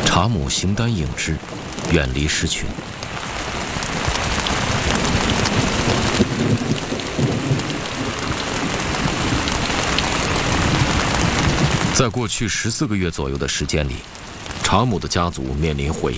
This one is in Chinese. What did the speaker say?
查姆形单影只，远离狮群。在过去14个月左右的时间里，查姆的家族面临毁